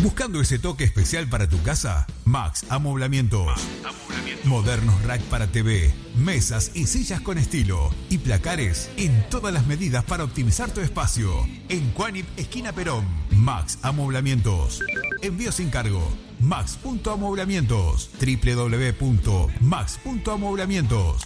¿Buscando ese toque especial para tu casa? Max Amoblamientos. Modernos rack para TV, mesas y sillas con estilo y placares en todas las medidas para optimizar tu espacio. En Cuanip, esquina Perón. Max Amoblamientos. Envío sin cargo. Max.amoblamientos. www.max.amoblamientos.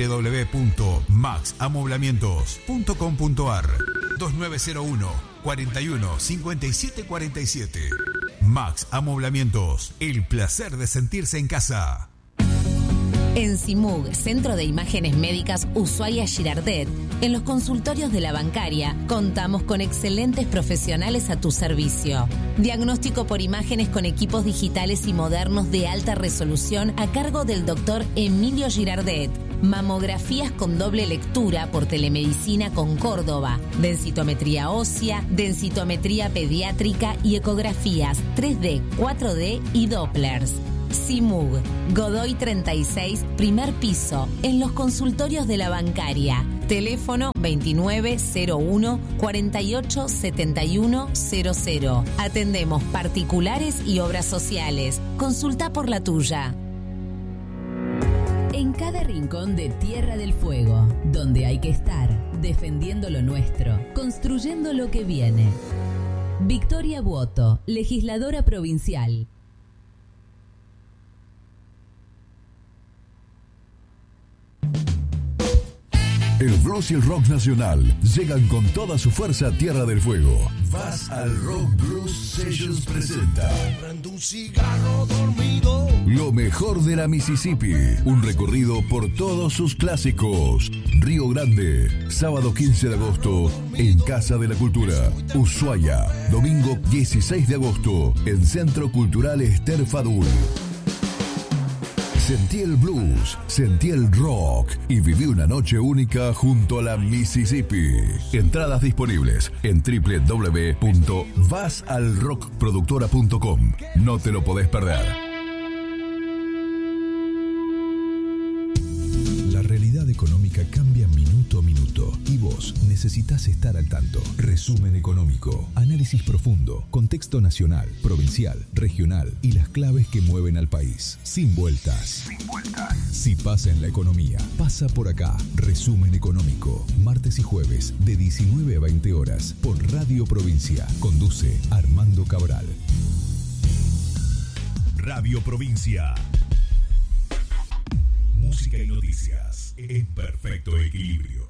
www.maxamoblamientos.com.ar 2901 41 57 47. Max Amoblamientos. El placer de sentirse en casa. En CIMUG, Centro de Imágenes Médicas Ushuaia Girardet, en los consultorios de la bancaria, contamos con excelentes profesionales a tu servicio. Diagnóstico por imágenes con equipos digitales y modernos de alta resolución a cargo del doctor Emilio Girardet. Mamografías con doble lectura por telemedicina con Córdoba, densitometría ósea, densitometría pediátrica y ecografías 3D, 4D y Dopplers. CIMUG, Godoy 36, primer piso, en los consultorios de la bancaria. Teléfono 2901 48 71 00. Atendemos particulares y obras sociales. Consulta por la tuya. En cada rincón de Tierra del Fuego, donde hay que estar, defendiendo lo nuestro, construyendo lo que viene. Victoria Buoto, legisladora provincial. El blues y el rock nacional llegan con toda su fuerza a Tierra del Fuego. Vas al Rock Blues Sessions presenta un cigarro dormido. Lo mejor de la Mississippi. Un recorrido por todos sus clásicos. Río Grande, sábado 15 de agosto, en Casa de la Cultura. Ushuaia, domingo 16 de agosto, en Centro Cultural Esther Fadul. Sentí el blues, sentí el rock y viví una noche única junto a la Mississippi. Entradas disponibles en www.vasalrockproductora.com. No te lo podés perder. La realidad económica cambia minuto a minuto y vos necesitas estar al tanto. Resumen económico, análisis profundo, contexto nacional, provincial, regional y las claves que mueven al país. Sin vueltas. Si pasa en la economía, pasa por acá. Resumen económico, martes y jueves de 19 a 20 horas por Radio Provincia. Conduce Armando Cabral. Radio Provincia. Música y noticias en perfecto equilibrio.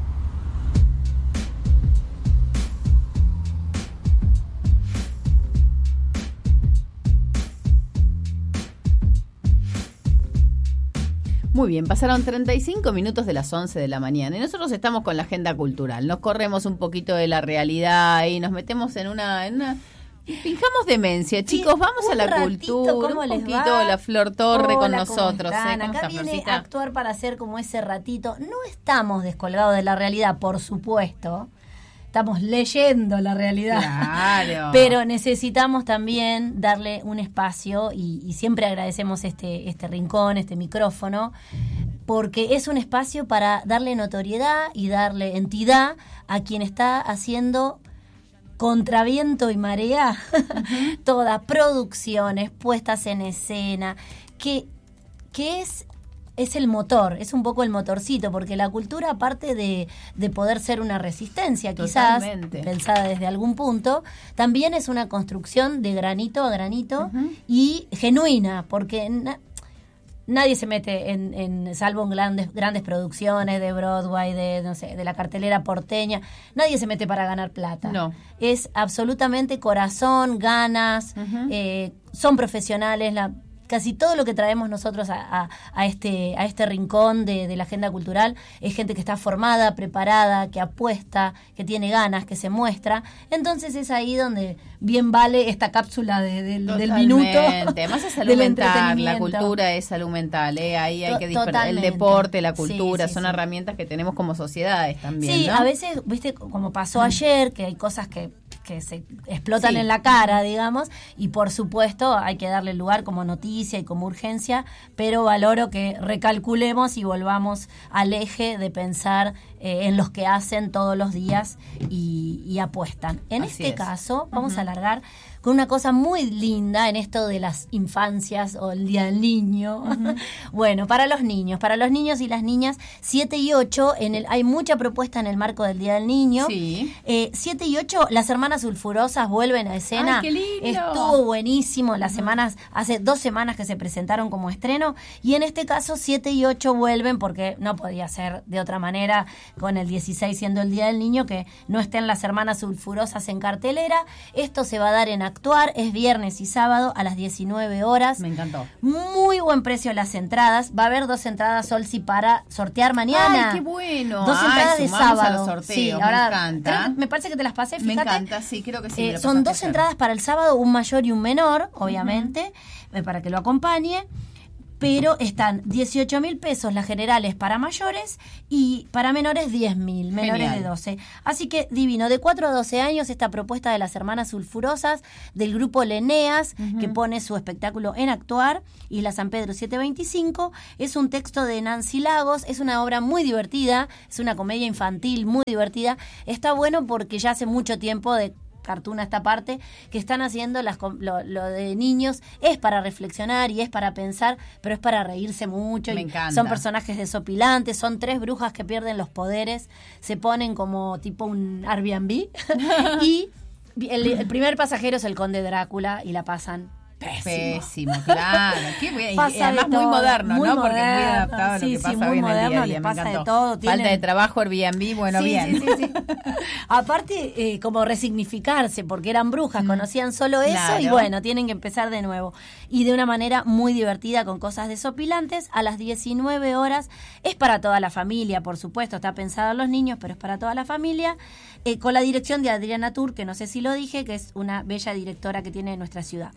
Muy bien, pasaron 35 minutos de las 11 de la mañana y nosotros estamos con la agenda cultural. Nos corremos un poquito de la realidad y nos metemos en una fijamos demencia, chicos, vamos a la cultura, ¿cómo un les poquito va? la Flor Torre con Hola, nosotros. ¿cómo ¿Cómo Acá está, viene Florcita? a actuar para hacer como ese ratito. No estamos descolgados de la realidad, por supuesto. Estamos leyendo la realidad. Claro. Pero necesitamos también darle un espacio y siempre agradecemos este rincón, este micrófono, porque es un espacio para darle notoriedad y darle entidad a quien está haciendo contra viento y marea todas producciones, puestas en escena, que es el motor, es un poco el motorcito, porque la cultura, aparte de poder ser una resistencia, quizás, totalmente, pensada pensada desde algún punto, también es una construcción de granito a granito y genuina, porque nadie se mete salvo en grandes producciones de Broadway, de la cartelera porteña, nadie se mete para ganar plata. No. Es absolutamente corazón, ganas, son profesionales, casi todo lo que traemos nosotros a este rincón de la agenda cultural es gente que está formada, preparada, que apuesta, que tiene ganas, que se muestra. Entonces es ahí donde bien vale esta cápsula del minuto. Además es salud mental, la cultura es salud mental, ahí hay que disparar el deporte, la cultura, son herramientas que tenemos como sociedades también. Sí, ¿no? a veces, viste, como pasó ayer, que hay cosas que se explotan en la cara, digamos, y por supuesto hay que darle lugar como noticia y como urgencia, pero valoro que recalculemos y volvamos al eje de pensar en los que hacen todos los días y apuestan. En Así este es. caso, vamos a alargar con una cosa muy linda en esto de las infancias o el Día del Niño. Bueno, para los niños y las niñas, 7 y 8, hay mucha propuesta en el marco del Día del Niño. Sí. 7 y 8, las hermanas sulfurosas vuelven a escena. ¡Ay, qué lindo! Estuvo buenísimo. Hace 2 semanas que se presentaron como estreno, y en este caso 7 y 8 vuelven porque no podía ser de otra manera, con el 16 siendo el Día del Niño, que no estén las hermanas sulfurosas en cartelera. Esto se va a dar en Actuar, es viernes y sábado a las 19 horas. Me encantó. Muy buen precio las entradas. Va a haber 2 entradas, Solsi, para sortear mañana. ¡Ay, qué bueno! 2 entradas de sábado. A los sorteos, sí, me ahora, encanta. me parece que te las pasé, fíjate. Me encanta, sí, creo que sí. Son 2 entradas para el sábado, un mayor y un menor, obviamente, para que lo acompañe. Pero están 18.000 pesos las generales para mayores y para menores 10.000, menores Genial. de 12. Así que divino, de 4 a 12 años esta propuesta de las hermanas sulfurosas del grupo Leneas, que pone su espectáculo en Actuar, Isla San Pedro 725, es un texto de Nancy Lagos, es una obra muy divertida, es una comedia infantil muy divertida, está bueno porque ya hace mucho tiempo de Cartoon esta parte, que están haciendo lo de niños, es para reflexionar y es para pensar, pero es para reírse mucho. Me y encanta. Son personajes desopilantes, son 3 brujas que pierden los poderes, se ponen como tipo un Airbnb y el primer pasajero es el conde Drácula y la pasan pésimo, claro. Qué bien. Pasa Y además de todo, muy moderno, muy ¿no? Porque es muy moderno. adaptado a lo Sí, que sí, pasa muy hoy en el moderno, día a le día. Me pasa de encantó. todo. Falta Tienen- de trabajo, Airbnb, bueno, Sí, bien. sí. Aparte, como resignificarse, porque eran brujas, conocían solo eso, Claro. y bueno, tienen que empezar de nuevo. Y de una manera muy divertida, con cosas desopilantes, a las 19 horas. Es para toda la familia, por supuesto, está pensado en los niños, pero es para toda la familia. Con la dirección de Adriana Tur, que no sé si lo dije, que es una bella directora que tiene nuestra ciudad.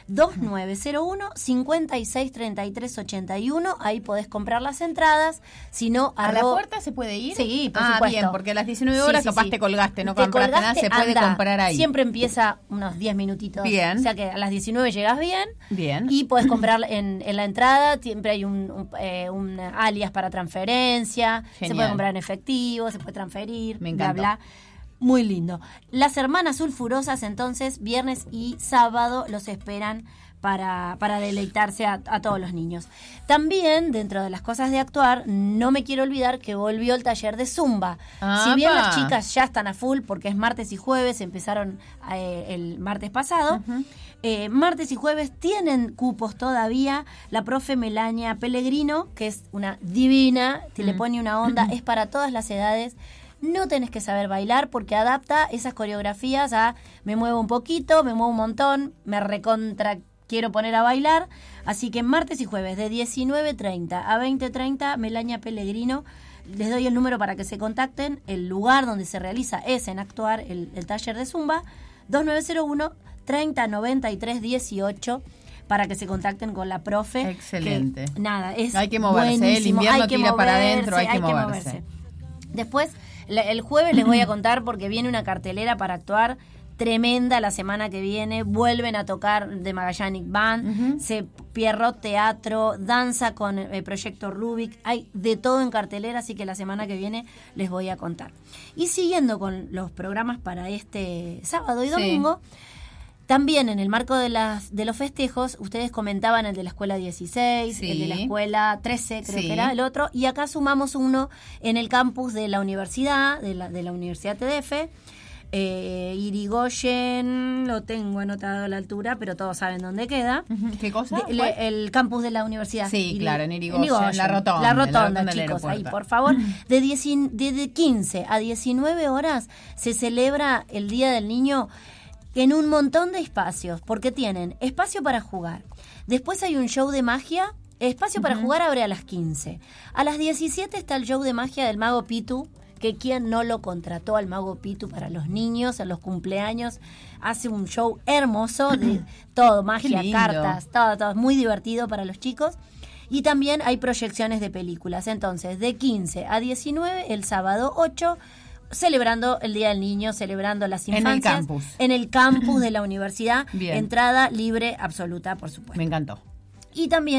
2901-563381, ahí podés comprar las entradas, si no, ¿A la puerta se puede ir? Sí, por supuesto. supuesto. Bien, porque a las 19 horas Sí, capaz sí. te colgaste, no Te compraste nada, colgaste, se puede anda. comprar ahí. Siempre empieza unos 10 minutitos. Bien. O sea que a las 19 llegas bien. Bien. Y podés comprar en la entrada, siempre hay un alias para transferencia, se Genial. puede comprar en efectivo, se puede transferir, Me bla, encantó. bla. Muy lindo. Las hermanas sulfurosas, entonces, viernes y sábado los esperan para deleitarse a todos los niños. También, dentro de las cosas de Actuar, no me quiero olvidar que volvió el taller de Zumba. Si bien ¡Apa! las chicas ya están a full, porque es martes y jueves, empezaron el martes pasado, martes y jueves tienen cupos todavía. La profe Melania Pellegrino, que es una divina, te le pone una onda, es para todas las edades. No tenés que saber bailar porque adapta esas coreografías a me muevo un poquito, me muevo un montón, me recontra quiero poner a bailar. Así que martes y jueves de 19:30 a 20:30, Melania Pellegrino. Les doy el número para que se contacten. El lugar donde se realiza es en Actuar, el taller de Zumba, 2901-3093-18. Para que se contacten con la profe. Excelente. Que, nada, es Hay que moverse, el buenísimo. invierno Hay que tira para moverse, adentro, hay que moverse. Después, el jueves les voy a contar porque viene una cartelera para Actuar tremenda la semana que viene. Vuelven a tocar The Magallanes Band, Pierrot Teatro, danza con el proyecto Rubik. Hay de todo en cartelera, así que la semana que viene les voy a contar. Y siguiendo con los programas para este sábado y domingo, también en el marco de los festejos, ustedes comentaban el de la escuela 16, Sí. el de la escuela 13, creo Sí. que era el otro, y acá sumamos uno en el campus de la universidad, de la Universidad TDF, Irigoyen, lo tengo anotado a la altura, pero todos saben dónde queda. ¿Qué cosa? El campus de la universidad. Sí, claro, en Irigoyen, la rotonda. La rotonda, del chicos, ahí, aeropuerto. por favor. De 15 a 19 horas se celebra el Día del Niño en un montón de espacios, porque tienen espacio para jugar. Después hay un show de magia. Espacio para jugar abre a las 15. A las 17 está el show de magia del Mago Pitu, que quien no lo contrató al Mago Pitu para los niños, en los cumpleaños. Hace un show hermoso de todo, magia, lindo. cartas, todo, muy divertido para los chicos. Y también hay proyecciones de películas. Entonces, de 15 a 19, el sábado 8, celebrando el Día del Niño, celebrando las En el infancias. campus. En el campus de la universidad. Bien. Entrada libre absoluta, por supuesto. Me encantó. Y también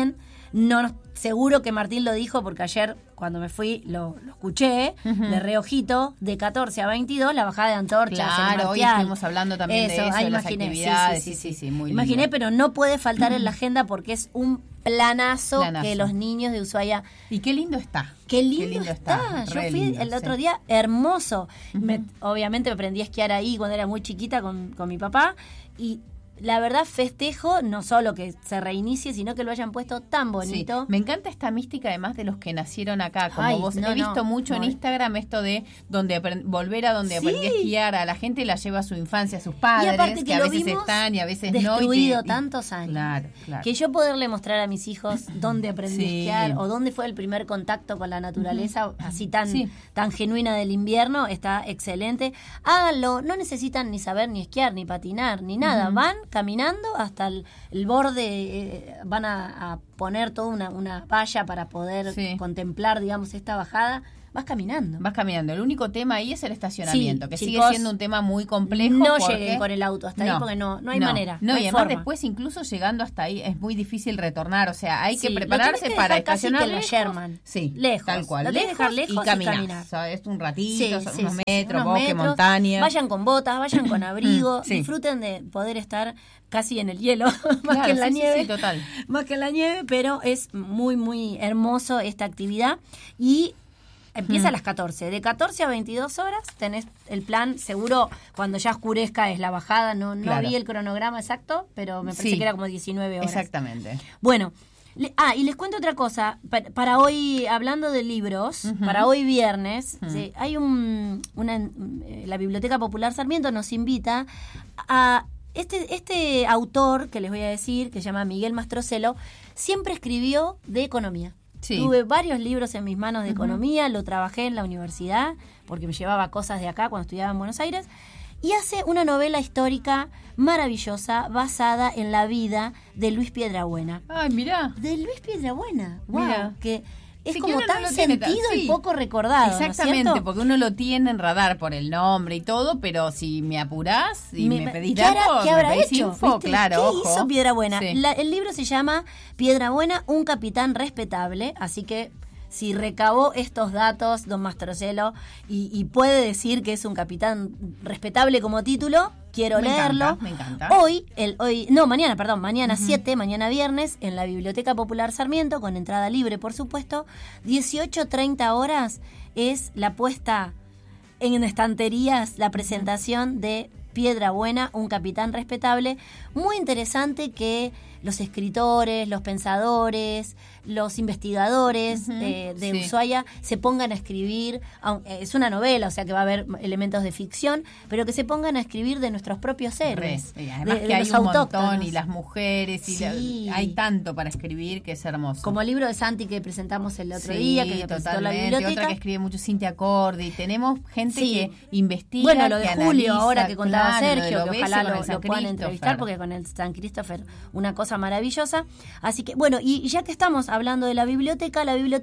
seguro que Martín lo dijo porque ayer cuando me fui lo escuché de reojito, de 14 a 22 la bajada de antorchas. Claro, hoy estuvimos hablando también de eso, de las actividades. Sí, muy imaginé, lindo. Pero no puede faltar en la agenda porque es un planazo que los niños de Ushuaia... Y qué lindo está. Qué lindo está. Yo fui el otro día, hermoso. Obviamente me aprendí a esquiar ahí cuando era muy chiquita con mi papá y... La verdad festejo no solo que se reinicie, sino que lo hayan puesto tan bonito. Sí. Me encanta esta mística además de los que nacieron acá, como vos. He visto mucho en Instagram esto de volver a donde aprendí a esquiar, a la gente la lleva a su infancia, a sus padres, y aparte que a veces están y a veces no. Destruido tantos años. Claro. Que yo poderle mostrar a mis hijos dónde aprendí a esquiar o dónde fue el primer contacto con la naturaleza, así tan genuina del invierno, está excelente. Háganlo, no necesitan ni saber ni esquiar, ni patinar, ni nada. Van caminando hasta el borde, van a poner toda una valla para poder contemplar, digamos, esta bajada. Vas caminando. El único tema ahí es el estacionamiento, que chicos, sigue siendo un tema muy complejo. No lleguen con el auto hasta ahí porque no hay manera. No, y además después incluso llegando hasta ahí es muy difícil retornar. O sea, hay que prepararse para estacionar lejos. Sherman. Lejos. Tal cual. Lo tenés que dejar lejos y caminar. ¿Sabes? Un ratito, unos metros, bosque, metros, montaña. Vayan con botas, vayan con abrigo. Disfruten de poder estar casi en el hielo, más que en la nieve. Total. Más que en la nieve, pero es muy, muy hermoso esta actividad. Y empieza a las 14. De 14 a 22 horas tenés el plan. Seguro cuando ya oscurezca es la bajada. No vi el cronograma exacto, pero me parece que era como 19 horas. Exactamente. Bueno, y les cuento otra cosa. Para hoy, hablando de libros, para hoy viernes, hay la Biblioteca Popular Sarmiento nos invita a... Este autor que les voy a decir, que se llama Miguel Mastrocelo, siempre escribió de economía. Tuve varios libros en mis manos de economía, lo trabajé en la universidad, porque me llevaba cosas de acá cuando estudiaba en Buenos Aires, y hace una novela histórica maravillosa basada en la vida de Luis Piedrabuena. ¡Ay, mirá! De Luis Piedrabuena, wow, mirá. Que es como tan sentido y poco recordado. Exactamente, ¿no? Porque uno lo tiene en radar por el nombre y todo, pero si me apurás y me pedís datos, ¿qué habrá hecho? Info, claro, ¿Qué hizo Piedrabuena? El libro se llama Piedrabuena, un capitán respetable, así que si recabó estos datos, don Mastrocelo, y puede decir que es un capitán respetable como título, quiero leerlo. Me encanta. Mañana 7, mañana viernes, en la Biblioteca Popular Sarmiento, con entrada libre, por supuesto, 18:30 horas, es la puesta en estanterías, la presentación de Piedrabuena, un capitán respetable. Muy interesante que los escritores, los pensadores, los investigadores de Ushuaia se pongan a escribir. Es una novela, o sea que va a haber elementos de ficción, pero que se pongan a escribir de nuestros propios héroes. Además que hay un montón, y las mujeres, hay tanto para escribir que es hermoso. Como el libro de Santi que presentamos el otro día, que presentó la biblioteca. Otra que escribe mucho, Cintia Cordi. Tenemos gente que investiga, bueno, lo de que Julio, analiza, ahora que contaba Sergio, que ojalá lo puedan Christopher. entrevistar, porque con el San Christopher, una cosa maravillosa. Así que, bueno, y ya que estamos hablando de la biblioteca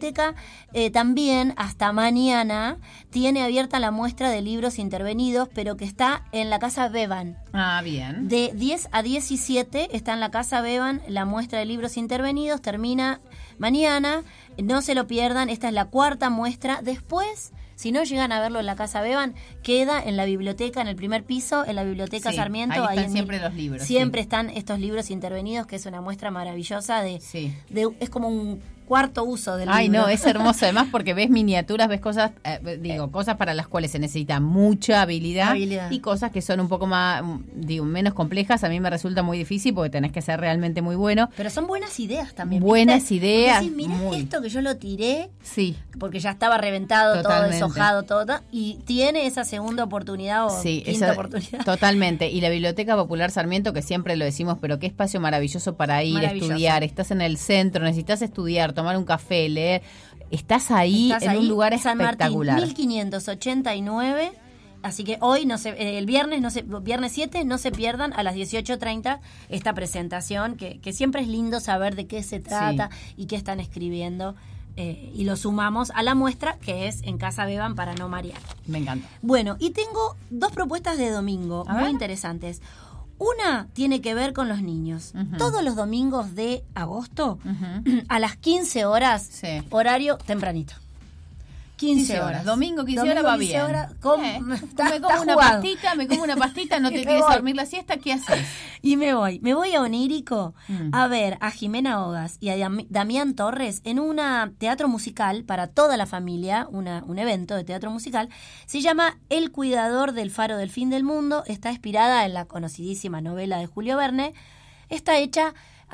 también hasta mañana tiene abierta la muestra de libros intervenidos, pero que está en la Casa Bevan. Ah, bien. De 10 a 17 está en la Casa Bevan la muestra de libros intervenidos, termina mañana, no se lo pierdan, esta es la 4ª muestra. Después, si no llegan a verlo en la Casa Bevan, queda en la biblioteca, en el primer piso, en la Biblioteca Sarmiento. Ahí están siempre los libros. Siempre están estos libros intervenidos, que es una muestra maravillosa es como un cuarto uso del libro. Ay, no, es hermoso además porque ves miniaturas, ves cosas, cosas para las cuales se necesita mucha habilidad y cosas que son un poco más, menos complejas. A mí me resulta muy difícil porque tenés que ser realmente muy bueno. Pero son buenas ideas también. Buenas ideas. Decís, mirá esto que yo lo tiré, porque ya estaba reventado, todo deshojado, todo, y tiene esa segunda oportunidad o quinta oportunidad. Totalmente. Y la Biblioteca Popular Sarmiento, que siempre lo decimos, pero qué espacio maravilloso para ir, estudiar. Estás en el centro, necesitas estudiar, tomar un café, leer. Estás ahí en un lugar San espectacular. Martín, 1589. Así que hoy, el viernes 7, no se pierdan a las 18:30 esta presentación, que siempre es lindo saber de qué se trata y qué están escribiendo. Y lo sumamos a la muestra, que es en Casa Bevan, para no marear. Me encanta. Bueno, y tengo 2 propuestas de domingo muy interesantes. Una tiene que ver con los niños. Todos los domingos de agosto, a las 15 horas, horario tempranito. 15 horas. Domingo 15 horas va 15 bien. Horas, me como una pastita, no te quieres dormir la siesta, ¿qué haces? Y me voy a Onírico a ver a Jimena Ogas y a Damián Torres en un teatro musical para toda la familia, un evento de teatro musical. Se llama El Cuidador del Faro del Fin del Mundo. Está inspirada en la conocidísima novela de Julio Verne. Está hecha...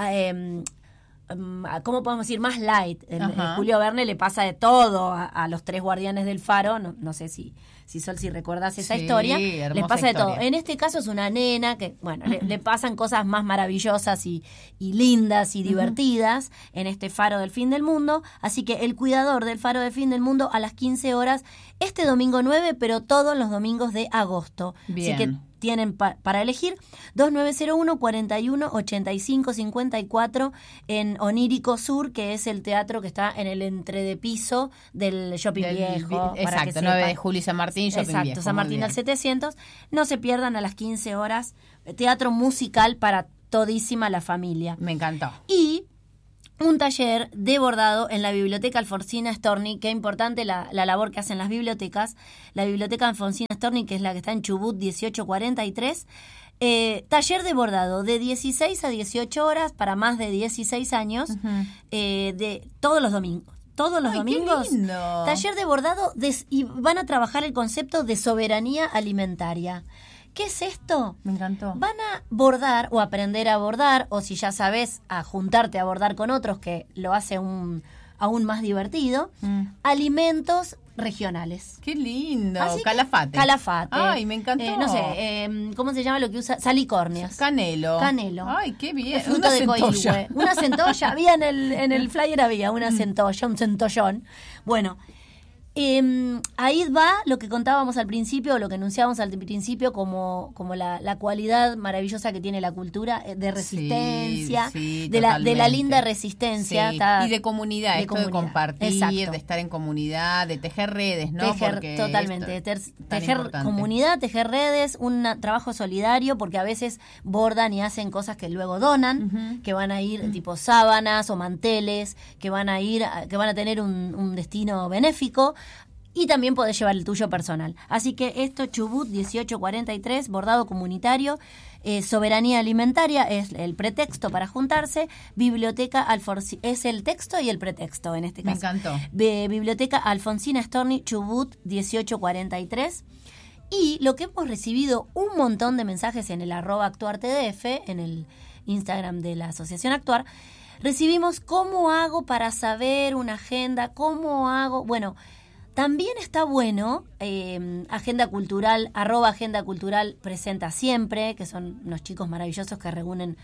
¿cómo podemos decir? Más light. Julio Verne le pasa de todo a los 3 guardianes del faro. No sé si Sol, si recordás esa historia. Les pasa de todo. En este caso es una nena que, bueno, le pasan cosas más maravillosas y lindas y divertidas en este faro del fin del mundo. Así que El Cuidador del Faro del Fin del Mundo a las 15 horas este domingo 9, pero todos los domingos de agosto. Bien. Así que tienen para elegir 2901 41 85 54 en Onírico Sur, que es el teatro que está en el entrepiso del Shopping Viejo. Exacto, 9 de julio y San Martín, Shopping Exacto, Viejo. San Martín al 700. No se pierdan a las 15 horas teatro musical para todísima la familia. Me encantó. Y un taller de bordado en la Biblioteca Alfonsina Storni. Qué importante la labor que hacen las bibliotecas. La Biblioteca Alfonsina Storni, que es la que está en Chubut 1843. Taller de bordado de 16 a 18 horas para más de 16 años, de todos los domingos. Todos los domingos, qué lindo. Taller de bordado y van a trabajar el concepto de soberanía alimentaria. ¿Qué es esto? Me encantó. Van a bordar o aprender a bordar, o si ya sabes, a juntarte a bordar con otros, que lo hace aún más divertido, alimentos regionales. ¡Qué lindo! Así Calafate. Ay, me encantó. No sé, ¿cómo se llama lo que usa? Salicornias. Canelo. Ay, qué bien. Fruto de coihue. Una centolla. Había en el flyer había una centolla, un centollón. Bueno, ahí va lo que contábamos al principio, lo que anunciábamos al principio como la cualidad maravillosa que tiene la cultura de resistencia, de la linda resistencia. Sí. Y de comunidad, de compartir, exacto, de estar en comunidad, de tejer redes, ¿no? Totalmente, tejer comunidad, tejer redes, un trabajo solidario, porque a veces bordan y hacen cosas que luego donan, que van a ir tipo sábanas o manteles, que van a tener un destino benéfico. Y también podés llevar el tuyo personal. Así que esto, Chubut 1843, bordado comunitario, soberanía alimentaria es el pretexto para juntarse. Biblioteca Alfonsina, es el texto y el pretexto en este caso. Me encantó. Biblioteca Alfonsina Storni, Chubut 1843. Y lo que hemos recibido un montón de mensajes en el @actuartdf, en el Instagram de la Asociación Actuar, recibimos cómo hago para saber una agenda, cómo hago... Bueno, también está bueno, Agenda Cultural, @Agenda Cultural presenta siempre, que son unos chicos maravillosos que reúnen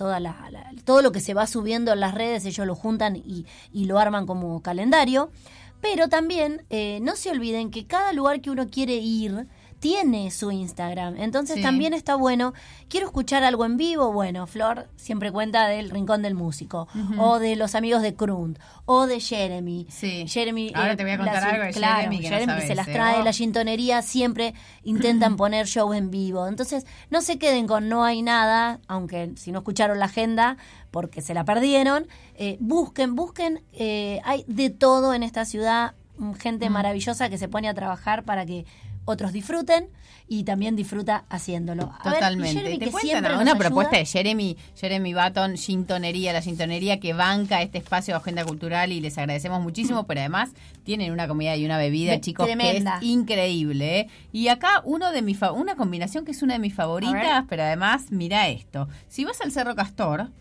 todo lo que se va subiendo en las redes, ellos lo juntan y lo arman como calendario. Pero también no se olviden que cada lugar que uno quiere ir tiene su Instagram, entonces también está bueno. Quiero escuchar algo en vivo, bueno, Flor siempre cuenta del Rincón del Músico, o de los amigos de Crunt, o de Jeremy. Jeremy, ahora te voy a contar algo de Jeremy, que no sabes, se las trae, la gintonería, siempre intentan poner show en vivo, entonces no se queden con no hay nada, aunque si no escucharon la agenda porque se la perdieron, busquen, hay de todo en esta ciudad, gente maravillosa que se pone a trabajar para que otros disfruten y también disfruta haciéndolo. Totalmente. Jeremy, te cuentan una propuesta de Jeremy Button, Gintonería, la Gintonería que banca este espacio de Agenda Cultural y les agradecemos muchísimo, pero además tienen una comida y una bebida, chicos, tremenda, que es increíble. Y acá una combinación que es una de mis favoritas, pero además, mira esto. Si vas al Cerro Castor,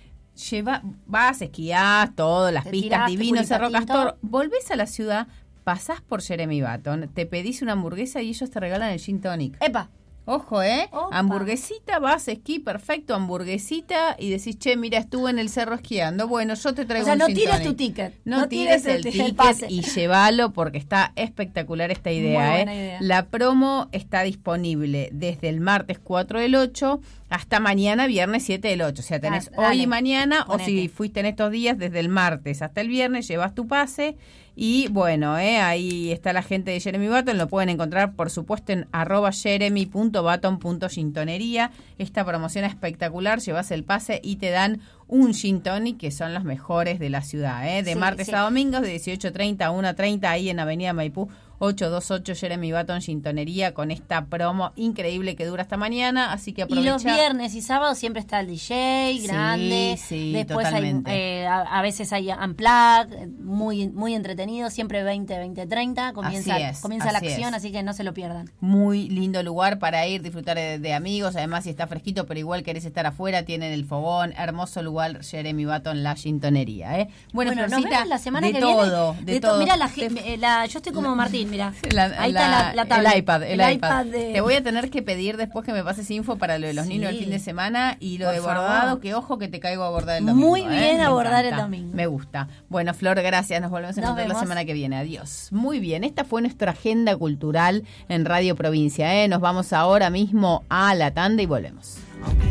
vas, esquiás, todas las pistas divinos, Cerro Castor, volvés a la ciudad, pasás por Jeremy Button, te pedís una hamburguesa y ellos te regalan el gin tonic. ¡Epa! Ojo, hamburguesita, vas a esquí, perfecto, hamburguesita, y decís, che, mira, estuve en el cerro esquiando, bueno, yo te traigo un gin tonic. O sea, no tires tu ticket. No tires el ticket y llévalo porque está espectacular esta idea. Muy buena idea. La promo está disponible desde el martes 4 del 8 hasta mañana, viernes 7 del 8. O sea, tenés hoy y mañana, ponete. O si fuiste en estos días, desde el martes hasta el viernes, llevas tu pase Y bueno, ahí está la gente de Jeremy Button, lo pueden encontrar por supuesto en @jeremy.button.gintonería. Esta promoción es espectacular, llevas el pase y te dan un gin tonic, que son los mejores de la ciudad, de martes a domingos, de 18:30 a 1:30, ahí en Avenida Maipú 828 Jeremy Button Gintonería, con esta promo increíble que dura hasta mañana, así que aprovecha. Y los viernes y sábados siempre está el DJ grande, sí, después totalmente. hay, a veces hay unplug, muy entretenido, siempre 20:30, comienza la acción, así que no se lo pierdan. Muy lindo lugar para ir, disfrutar de amigos, además si está fresquito, pero igual querés estar afuera, tienen el fogón, hermoso lugar, Jeremy Button, la Gintonería. Bueno, nos vemos la semana que viene. De todo. Mira, yo estoy como Martín, mira. Ahí está la tablet. El iPad. Te voy a tener que pedir después que me pases info para lo de los niños el fin de semana y lo por de favor. bordado, que ojo que te caigo a bordar el domingo. Muy bien a bordar encanta. el domingo. Me gusta. Bueno, Flor, gracias. Nos volvemos a encontrar la semana que viene. Adiós. Muy bien, esta fue nuestra agenda cultural en Radio Provincia. Nos vamos ahora mismo a la tanda y volvemos. Aunque